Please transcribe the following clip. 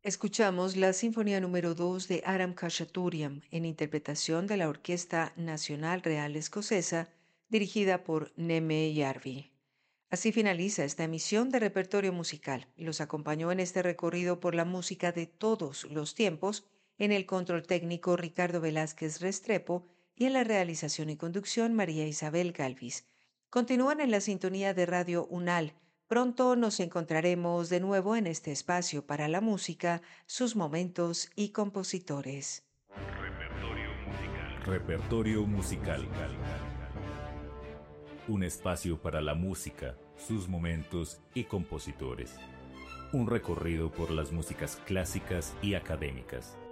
Escuchamos la Sinfonía número 2 de Aram Khachaturian en interpretación de la Orquesta Nacional Real Escocesa dirigida por Neme Yarvi. Así finaliza esta emisión de Repertorio Musical. Los acompañó en este recorrido por la música de todos los tiempos en el control técnico Ricardo Velázquez Restrepo y en la realización y conducción María Isabel Galvis. Continúan en la sintonía de Radio UNAL. Pronto nos encontraremos de nuevo en este espacio para la música, sus momentos y compositores. Repertorio musical. Repertorio musical. Un espacio para la música, sus momentos y compositores. Un recorrido por las músicas clásicas y académicas.